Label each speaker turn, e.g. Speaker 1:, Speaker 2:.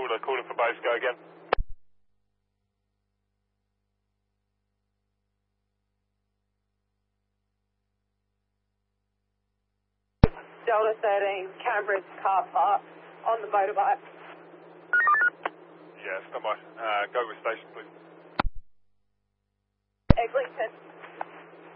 Speaker 1: calling for base, go again.
Speaker 2: Delta 13, Cambridge car park on the motorbike.
Speaker 1: Yeah, stand by. Go with station, please.